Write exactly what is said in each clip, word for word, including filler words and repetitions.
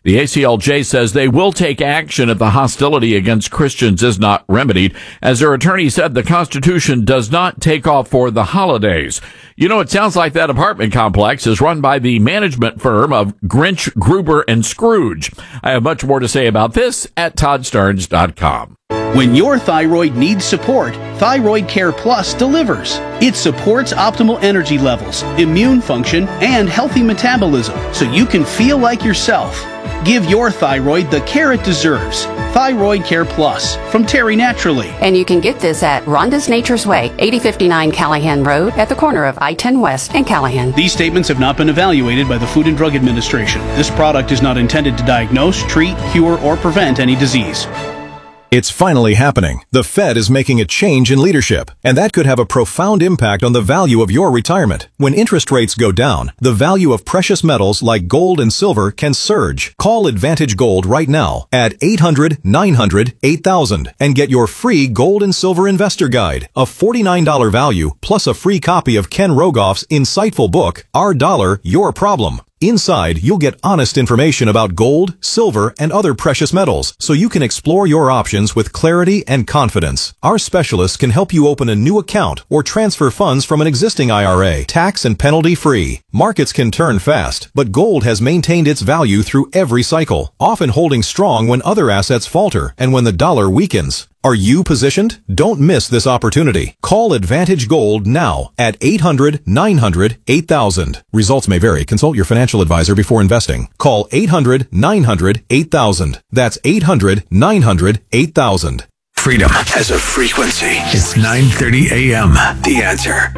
The A C L J says they will take action if the hostility against Christians is not remedied. As their attorney said, the Constitution does not take off for the holidays. You know, it sounds like that apartment complex is run by the management firm of Grinch, Gruber, and Scrooge. I have much more to say about this at todd starnes dot com. When your thyroid needs support, Thyroid Care Plus delivers. It supports optimal energy levels, immune function, and healthy metabolism so you can feel like yourself. Give your thyroid the care it deserves. Thyroid Care Plus from Terry Naturally. And you can get this at Rhonda's Nature's Way, eighty fifty-nine Callahan Road at the corner of I ten West and Callahan. These statements have not been evaluated by the Food and Drug Administration. This product is not intended to diagnose, treat, cure, or prevent any disease. It's finally happening. The Fed is making a change in leadership, and that could have a profound impact on the value of your retirement. When interest rates go down, the value of precious metals like gold and silver can surge. Call Advantage Gold right now at eight hundred, nine hundred, eight thousand and get your free Gold and Silver Investor Guide, a forty-nine dollars value plus a free copy of Ken Rogoff's insightful book, Our Dollar, Your Problem. Inside, you'll get honest information about gold, silver, and other precious metals, so you can explore your options with clarity and confidence. Our specialists can help you open a new account or transfer funds from an existing I R A, tax and penalty free. Markets can turn fast, but gold has maintained its value through every cycle, often holding strong when other assets falter and when the dollar weakens. Are you positioned? Don't miss this opportunity. Call Advantage Gold now at eight hundred, nine hundred, eight thousand. Results may vary. Consult your financial advisor before investing. Call eight hundred, nine hundred, eight thousand. That's eight hundred, nine hundred, eight thousand. Freedom has a frequency. It's nine thirty a.m. The Answer.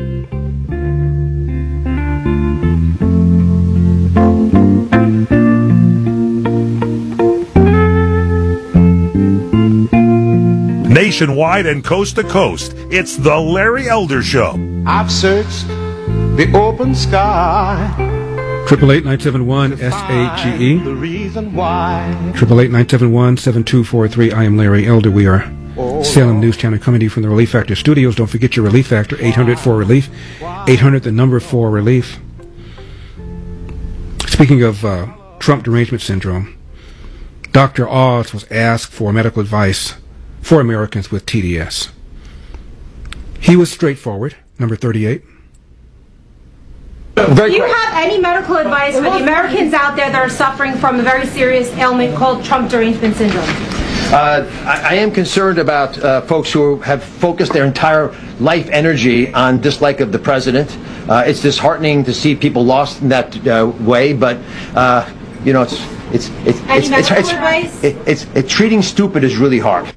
Nationwide and coast to coast, it's the Larry Elder Show. I've searched the open sky. Triple eight nine seven one S A G E. The reason why. Triple eight nine seven one seven two four three. I am Larry Elder. We are Salem News Channel coming to you from the Relief Factor Studios. Don't forget your Relief Factor. Eight hundred for relief. Eight hundred the number for relief. Speaking of uh, Trump derangement syndrome, Doctor Oz was asked for medical advice for Americans with T D S. He was straightforward. Number thirty-eight. Do you have any medical advice for the Americans out there that are suffering from a very serious ailment called Trump derangement syndrome? Uh, I, I am concerned about uh, folks who have focused their entire life energy on dislike of the president. Uh, it's disheartening to see people lost in that uh, way, but uh, you know, it's it's it's any it's medical it's, advice? It, it's it, treating stupid is really hard.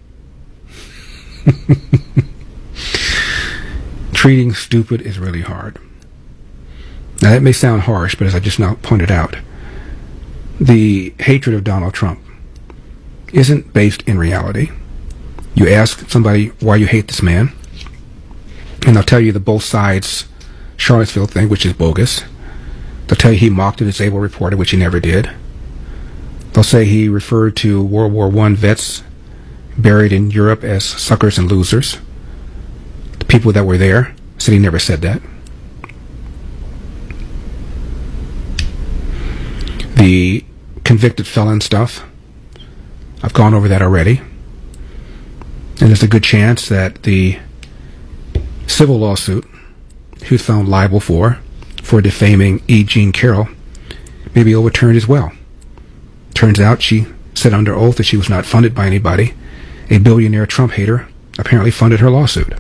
Treating stupid is really hard. Now, that may sound harsh, but as I just now pointed out, the hatred of Donald Trump isn't based in reality. You ask somebody why you hate this man, and they'll tell you the both sides Charlottesville thing, which is bogus. They'll tell you he mocked a disabled reporter, which he never did. They'll say he referred to World War One vets buried in Europe as suckers and losers. The people that were there said he never said that. The convicted felon stuff, I've gone over that already. And there's a good chance that the civil lawsuit he was found liable for, for defaming E. Jean Carroll, may be overturned as well. Turns out she said under oath that she was not funded by anybody. A billionaire Trump hater apparently funded her lawsuit.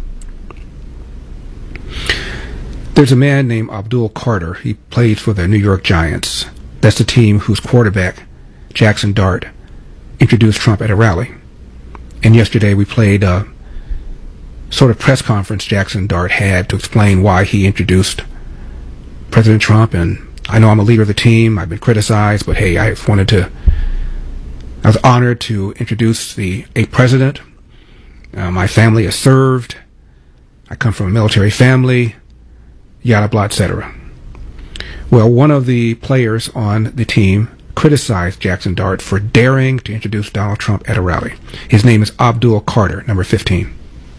There's a man named Abdul Carter. He played for the New York Giants. That's the team whose quarterback, Jackson Dart, introduced Trump at a rally. And yesterday we played a sort of press conference Jackson Dart had to explain why he introduced President Trump. And I know I'm a leader of the team. I've been criticized, but hey, I wanted to I was honored to introduce the a president. Uh, my family has served. I come from a military family, yada blah, et cetera. Well, one of the players on the team criticized Jackson Dart for daring to introduce Donald Trump at a rally. His name is Abdul Carter, number fifteen.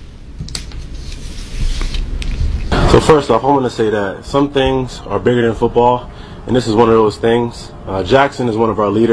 So first off, I want to say that some things are bigger than football, and this is one of those things. Uh, Jackson is one of our leaders.